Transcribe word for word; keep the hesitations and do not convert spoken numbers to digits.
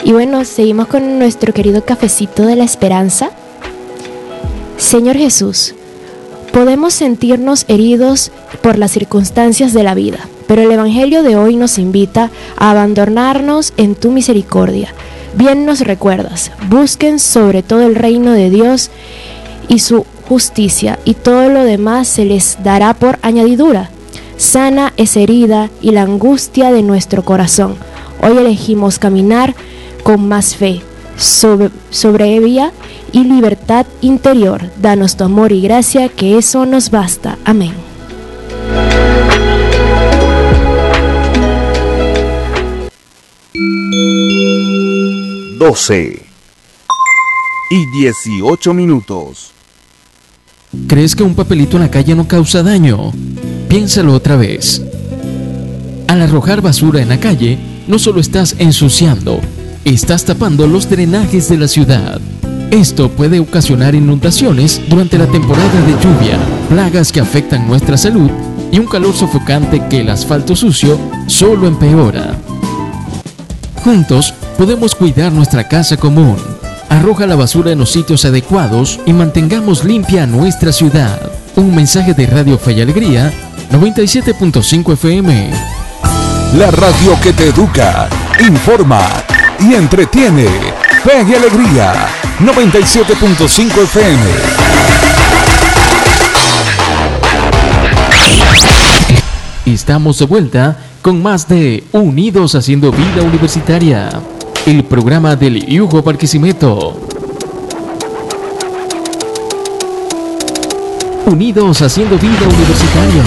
Y bueno, seguimos con nuestro querido cafecito de la esperanza. Señor Jesús, podemos sentirnos heridos por las circunstancias de la vida, pero el Evangelio de hoy nos invita a abandonarnos en tu misericordia. Bien nos recuerdas, busquen sobre todo el reino de Dios y su justicia, y todo lo demás se les dará por añadidura. Sana esa herida y la angustia de nuestro corazón. Hoy elegimos caminar con más fe, sobre, sobrevía y libertad interior. Danos tu amor y gracia, que eso nos basta. Amén. doce y dieciocho minutos. ¿Crees que un papelito en la calle no causa daño? Piénsalo otra vez. Al arrojar basura en la calle, no solo estás ensuciando, estás tapando los drenajes de la ciudad. Esto puede ocasionar inundaciones durante la temporada de lluvia, plagas que afectan nuestra salud y un calor sofocante que el asfalto sucio solo empeora. Juntos podemos cuidar nuestra casa común. Arroja la basura en los sitios adecuados y mantengamos limpia nuestra ciudad. Un mensaje de Radio Fe y Alegría, noventa y siete punto cinco F M. La radio que te educa, informa y entretiene. Fe y Alegría, noventa y siete punto cinco F M. Estamos de vuelta con más de Unidos Haciendo Vida Universitaria, el programa del Hugo Barquisimeto. Unidos Haciendo Vida Universitaria.